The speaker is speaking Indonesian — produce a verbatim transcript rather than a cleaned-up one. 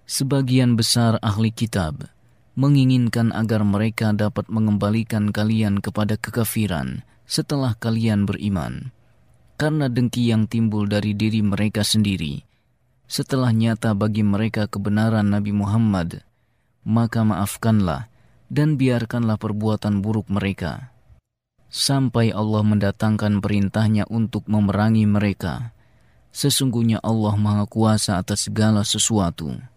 Sebagian besar ahli kitab menginginkan agar mereka dapat mengembalikan kalian kepada kekafiran setelah kalian beriman, karena dengki yang timbul dari diri mereka sendiri. Setelah nyata bagi mereka kebenaran Nabi Muhammad, maka maafkanlah dan biarkanlah perbuatan buruk mereka, sampai Allah mendatangkan perintahnya untuk memerangi mereka. Sesungguhnya Allah Maha Kuasa atas segala sesuatu.